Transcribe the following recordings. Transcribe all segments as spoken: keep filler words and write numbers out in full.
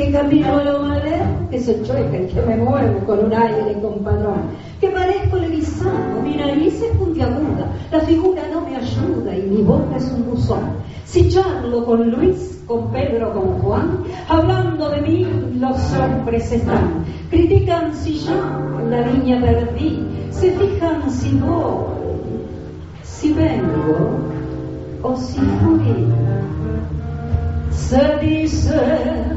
que camino a lo valer, que soy chueca y que me muevo con un aire compadrón, que parezco levisano, mi nariz es puntiaguda, la figura no me ayuda y mi boca es un buzón. Si charlo con Luis, con Pedro, con Juan, hablando de mí los hombres están, critican si yo la niña perdí, se fijan si voy, si vengo o si fui. Se dice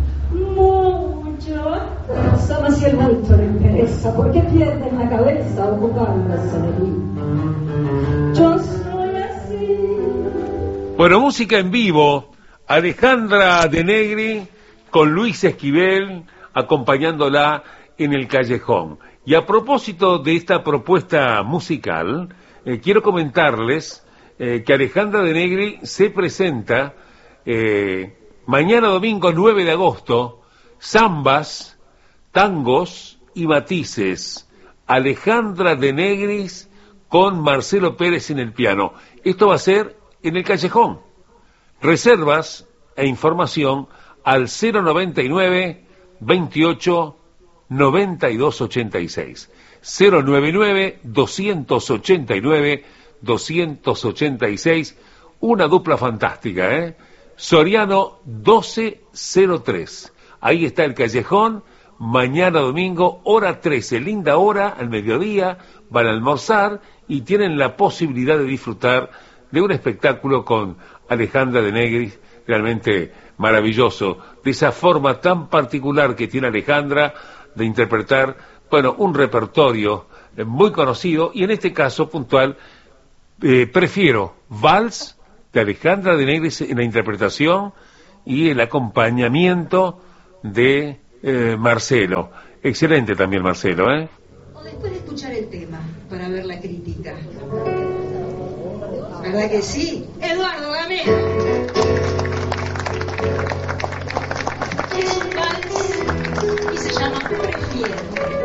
mucho cosa, mas si el bulto le interesa, porque pierden la cabeza ocupándose de mí. Yo soy así. Bueno, música en vivo, Alejandra De Negri con Luis Esquivel acompañándola en el callejón. Y a propósito de esta propuesta musical, eh, quiero comentarles eh, que Alejandra De Negri se presenta eh, mañana domingo nueve de agosto, zambas, tangos y matices. Alejandra De Negri con Marcelo Pérez en el piano. Esto va a ser en el callejón. Reservas e información al cero noventa y nueve, veintiocho, noventa y dos ochenta y seis. cero noventa y nueve, doscientos ochenta y nueve, doscientos ochenta y seis. Una dupla fantástica, ¿eh? Soriano doce cero tres. Ahí está el callejón. Mañana domingo, hora trece. Linda hora, al mediodía. Van a almorzar y tienen la posibilidad de disfrutar de un espectáculo con Alejandra De Negri, realmente maravilloso, de esa forma tan particular que tiene Alejandra de interpretar, bueno, un repertorio eh, muy conocido, y en este caso puntual, eh, prefiero Vals de Alejandra De Negri en la interpretación y el acompañamiento de eh, Marcelo. Excelente también Marcelo, ¿eh? O después de escuchar el tema, para ver la crítica. ¿Verdad que sí? Eduardo Gamera. Es un vals y se llama Prefiero.